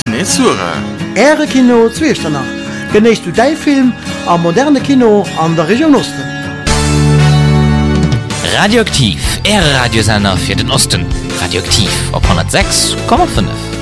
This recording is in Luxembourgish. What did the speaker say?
Äre Kino Zweechternach. Genecht du dei Film am moderne Kino an der Region Osten. Radioaktiv, Radiosender für den Osten. Radioaktiv auf 106,5.